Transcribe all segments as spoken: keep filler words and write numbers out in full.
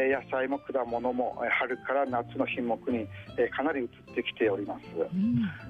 えー、野菜も果物も春から夏の品目に、えー、かなり移ってきております、うん、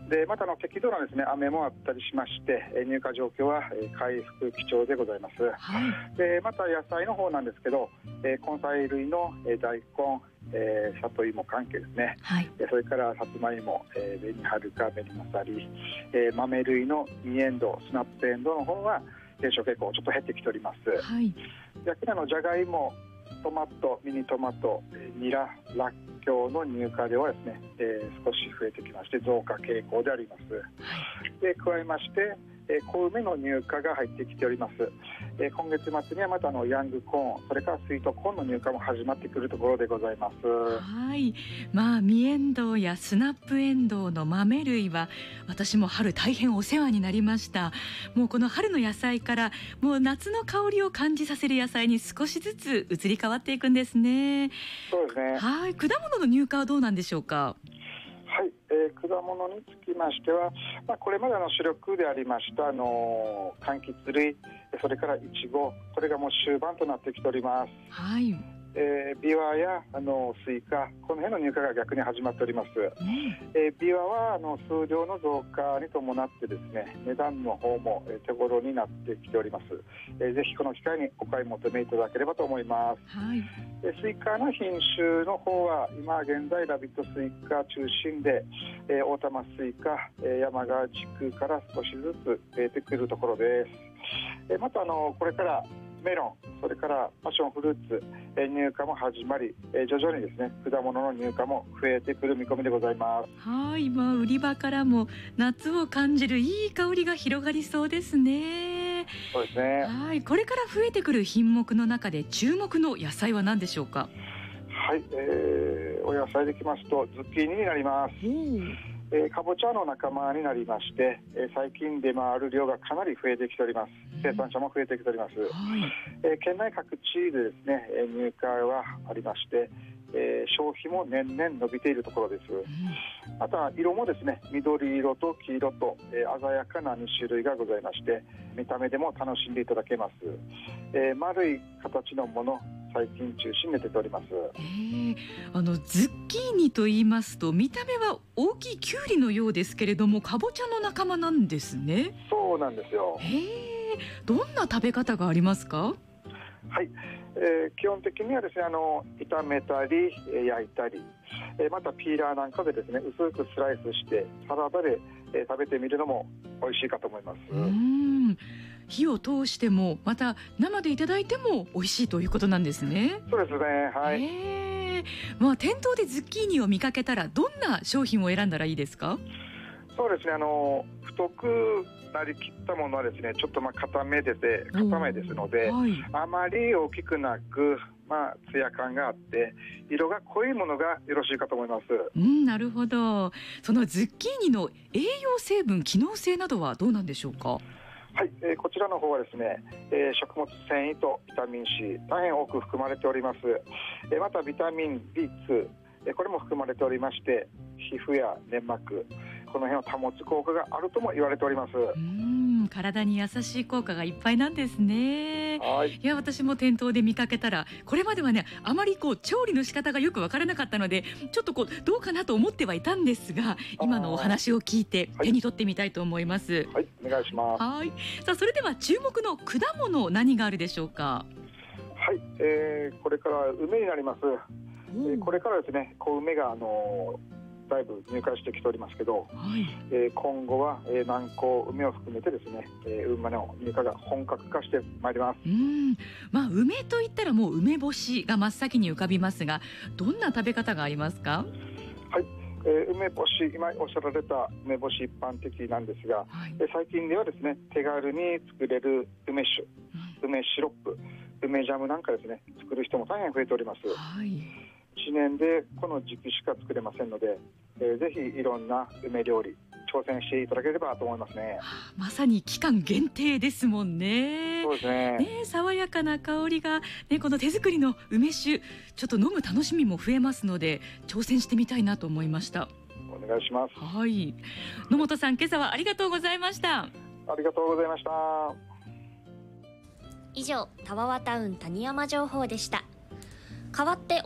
でまたの適度なですね雨もあったりしまして、えー、入荷状況は、えー、回復基調でございます、はい、でまた野菜の方なんですけど、えー、根菜類の、えー、大根、えー、里芋関係ですね、はい、それからさつまいも、えー、紅はるか、紅まさり、えー、豆類のミエンドウ、スナップエンドウの方は減少傾向ちょっと減ってきております、はい、逆にあのじゃがいも、トマト、ミニトマト、えー、ニラ、ラッキョウの入荷量はですね、えー、少し増えてきまして増加傾向であります、はい、で加えましてえー、小梅の入荷が入ってきております、えー、今月末にはまたあのヤングコーン、それからスイートコーンの入荷も始まってくるところでございます。 はい、まあミエンドウやスナップエンドウの豆類は私も春大変お世話になりました。もうこの春の野菜からもう夏の香りを感じさせる野菜に少しずつ移り変わっていくんですね。 そうですね。 はい、果物の入荷はどうなんでしょうか。 はい、えー、果物につきましては、まあ、これまでの主力でありましたあのー、柑橘類、それからイチゴ、これがもう終盤となってきております。 はい、 えー、ビワやあのスイカ、この辺の入荷が逆に始まっております、うんえー、ビワはあの数量の増加に伴ってですね値段の方も手頃になってきております、えー、ぜひこの機会にお買い求めいただければと思います、はい、でスイカの品種の方は今現在ラビットスイカ中心で、えー、大玉スイカ、えー、山川地区から少しずつ出てくるところです、えー、またあのこれからメロン、それからパッションフルーツ、えー、入荷も始まり、えー、徐々にですね果物の入荷も増えてくる見込みでございます。 はい、まあ、売り場からも夏を感じるいい香りが広がりそうですね。 そうですね。 はい、これから増えてくる品目の中で注目の野菜は何でしょうか。 はい、えー、お野菜できますとズッキーニになります。えー、かぼちゃの仲間になりまして、えー、最近出回る量がかなり増えてきております。生産者も増えてきております、はいえー、県内各地でですね、えー、入荷はありまして、えー、消費も年々伸びているところです、うん、また色もですね緑色と黄色と、えー、鮮やかなに種類がございまして見た目でも楽しんでいただけます、えー、丸い形のもの最近中心に出ております。 えー、あのズッキーニと言いますと見た目は大きいキュウリのようですけれどもかぼちゃの仲間なんですね。 そうなんですよ。 えー、どんな食べ方がありますか。 はい、えー、基本的にはですねあの炒めたり、えー、焼いたり、えー、またピーラーなんかでですね薄くスライスしてサラダで、えー、食べてみるのも美味しいかと思います。 うーん、火を通してもまた生でいただいても美味しいということなんですね。 そうですね、はい、 えーまあ、店頭でズッキーニを見かけたらどんな商品を選んだらいいですか。 そうですね、あの太くなりきったものはですねちょっとまあ固めでて固めですので、はい、あまり大きくなく、まあ、ツヤ感があって色が濃いものがよろしいかと思います。 うん、なるほど。そのズッキーニの栄養成分、機能性などはどうなんでしょうか。 はい、えー、こちらの方はですね、えー、食物繊維とビタミン C 大変多く含まれております、えー、またビタミン ビーツー、えー、これも含まれておりまして皮膚や粘膜この辺を保つ効果があるとも言われております。うーん、体に優しい効果がいっぱいなんですね。はい、いや私も店頭で見かけたらこれまではねあまりこう調理の仕方がよくわからなかったのでちょっとこうどうかなと思ってはいたんですが今のお話を聞いて手に取ってみたいと思います。はい、 はい、お願いします。 はい、さあそれでは注目の果物何があるでしょうか。 はい、えー、これから梅になります。えー、これからですね小梅があのーだいぶ入荷してきておりますけど、はいえー、今後は、えー、南高梅を含めてですね、えー、梅の入荷が本格化してまいります。 うん、まあ、梅といったらもう梅干しが真っ先に浮かびますがどんな食べ方がありますか。 はい、えー、梅干し今おっしゃられた梅干し一般的なんですが、はいえー、最近ではですね手軽に作れる梅酒、うん、梅シロップ、梅ジャムなんかですね作る人も大変増えております。はいいちねんでこの時期しか作れませんので、えー、ぜひいろんな梅料理挑戦していただければと思いますね。 はあ、まさに期間限定ですもんね。 そうですね。 ね、爽やかな香りが、ね、この手作りの梅酒ちょっと飲む楽しみも増えますので挑戦してみたいなと思いました。 お願いします。 はい、野本さん今朝はありがとうございました。 ありがとうございました。 以上、タワワタウン谷山情報でした。代わって